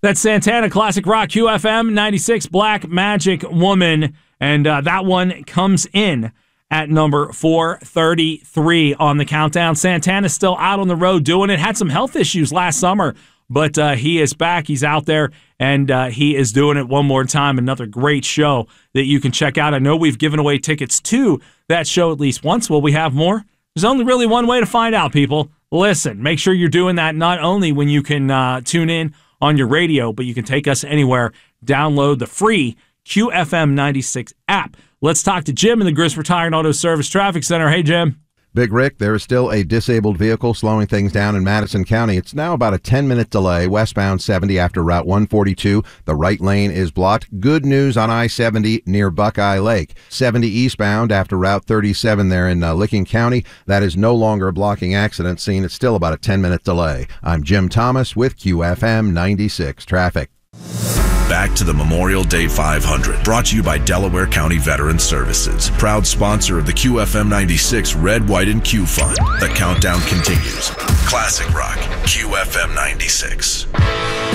That's Santana, Classic Rock, QFM 96, Black Magic Woman. And that one comes in at number 433 on the countdown. Santana's still out on the road doing it. Had some health issues last summer, but he is back. He's out there, and he is doing it one more time. Another great show that you can check out. I know we've given away tickets to that show at least once. Will we have more? There's only really one way to find out, people. Listen, make sure you're doing that not only when you can tune in on your radio, but you can take us anywhere. Download the free QFM 96 app. Let's talk to Jim in the Grist Retired Auto Service Traffic Center. Hey, Jim. Big Rick, there is still a disabled vehicle slowing things down in Madison County. It's now about a 10-minute delay westbound 70 after Route 142. The right lane is blocked. Good news on I-70 near Buckeye Lake. 70 eastbound after Route 37 there in Licking County. That is no longer a blocking accident scene. It's still about a 10-minute delay. I'm Jim Thomas with QFM 96 Traffic. Back to the Memorial Day 500, brought to you by Delaware County Veteran Services, proud sponsor of the QFM 96 Red, White, and Q Fund. The countdown continues. Classic Rock, QFM 96.